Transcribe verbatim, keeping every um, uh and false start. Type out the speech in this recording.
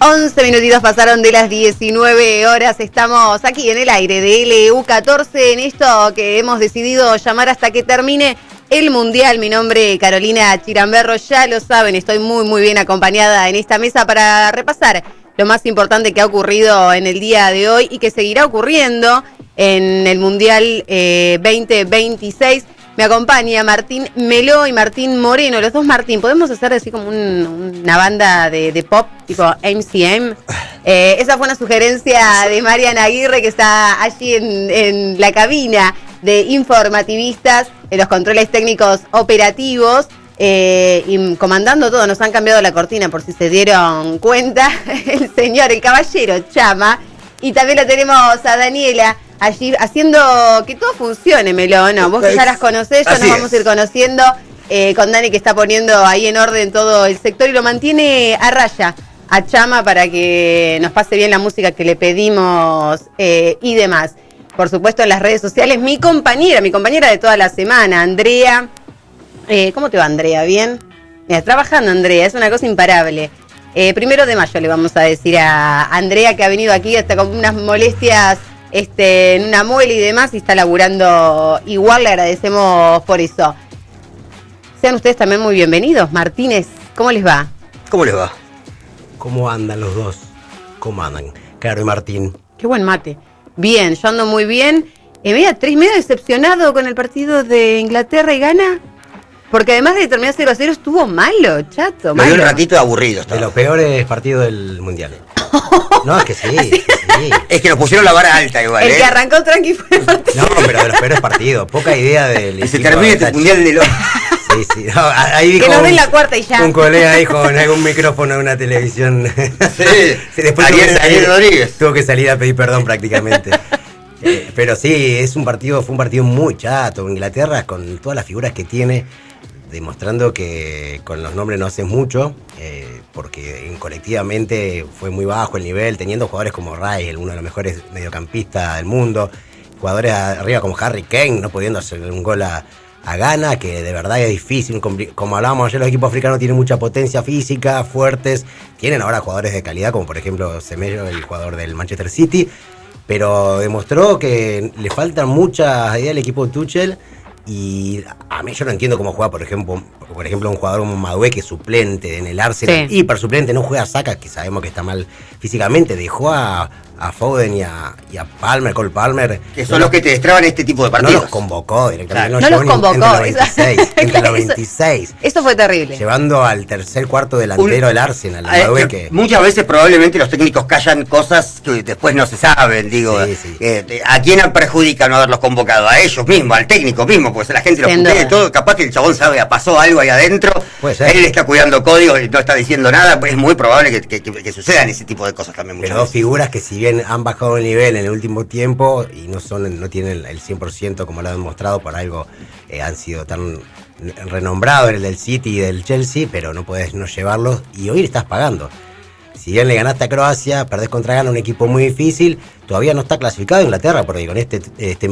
once minutitos pasaron de las diecinueve horas, estamos aquí en el aire de L U catorce, en esto que hemos decidido llamar hasta que termine el Mundial. Mi nombre es Carolina Chiramberro, ya lo saben, estoy muy muy bien acompañada en esta mesa para repasar lo más importante que ha ocurrido en el día de hoy y que seguirá ocurriendo en el Mundial eh, veinte veintiséis. Me acompaña Martín Meló y Martín Moreno, los dos Martín. ¿Podemos hacer así como un, una banda de, de pop tipo M C M? Eh, esa fue una sugerencia de Mariana Aguirre, que está allí en, en la cabina de informativistas, en los controles técnicos operativos, eh, y comandando todo. Nos han cambiado la cortina, por si se dieron cuenta, el señor, el caballero Chama. Y también lo tenemos a Daniela allí haciendo que todo funcione, Melón, ¿no? Vos que ya las conocés, ya nos vamos a ir conociendo eh, con Dani, que está poniendo ahí en orden todo el sector y lo mantiene a raya a Chama para que nos pase bien la música que le pedimos eh, y demás. Por supuesto, en las redes sociales, mi compañera, mi compañera de toda la semana, Andrea. Eh, ¿Cómo te va, Andrea? ¿Bien? Mira, trabajando, Andrea, es una cosa imparable. Eh, primero de mayo le vamos a decir a Andrea, que ha venido aquí hasta con unas molestias Este, en una muela y demás, y está laburando igual. Le agradecemos por eso. Sean ustedes también muy bienvenidos. Martínez, ¿cómo les va? ¿Cómo les va? ¿Cómo andan los dos? ¿Cómo andan? Caro y Martín. Qué buen mate. Bien, yo ando muy bien. Eh, medio, medio decepcionado con el partido de Inglaterra y Ghana, porque además de terminar cero a cero estuvo malo, chato. Me malo. dio un ratito aburrido. Estaba. De los peores partidos del Mundial. No, es que sí, es que sí. Es que nos pusieron la vara alta igual, El ¿eh? que arrancó tranqui fue el partido. No, pero de los peores partidos. Poca idea del Que se equipo termine de este Mundial de los... Sí, sí. No, ahí Que dijo nos den un- la cuarta y ya. Un colega dijo en algún micrófono de una televisión. Sí, Después tuvo Ariel, que Ariel salir- Rodríguez. Tuvo que salir a pedir perdón prácticamente. Eh, pero sí, es un partido, fue un partido muy chato. Inglaterra, con todas las figuras que tiene, demostrando que con los nombres no haces mucho, eh, porque en, colectivamente fue muy bajo el nivel, teniendo jugadores como Rice, uno de los mejores mediocampistas del mundo, jugadores arriba como Harry Kane, no pudiendo hacer un gol a, a Ghana, que de verdad es difícil. Como hablábamos ayer, los equipos africanos tienen mucha potencia física, fuertes, tienen ahora jugadores de calidad, como por ejemplo Semedo, el jugador del Manchester City, pero demostró que le faltan muchas ideas al equipo de Tuchel. Y a mí yo no entiendo cómo juega, por ejemplo, por ejemplo un jugador como Madueke, que es suplente en el Arsenal, Sí. hiper suplente, no juega a Saka, que sabemos que está mal físicamente, dejó a, a Foden y a, y a Palmer, Cole Palmer, Que son los que te destraban este tipo de no partidos. los convocó directamente, No llevó los ni convocó, entre los eso- veintiséis, entre los Eso- veintiséis, Eso fue terrible. llevando al tercer cuarto delantero del Arsenal, a Eh, Madueke. Muchas veces probablemente los técnicos callan cosas que después no se saben, digo. Sí, sí. Eh, ¿A quién perjudica no haberlos convocado? A ellos mismos, al técnico mismo, pues la gente los Sin putea y duda. todo. Capaz que el chabón sabe, pasó algo ahí adentro, Puede ser. él está cuidando códigos y no está diciendo nada, pues es muy probable que, que, que- que sucedan ese tipo de cosas también muchas Pero dos veces. figuras que si bien han bajado el nivel en el último tiempo y no son no tienen el cien por ciento como lo han demostrado, por algo eh, han sido tan renombrados, el del City y del Chelsea, pero no puedes no llevarlos y hoy estás pagando. Si bien le ganaste a Croacia, perdés contra Ghana, un equipo muy difícil, todavía no está clasificado Inglaterra, porque con este, este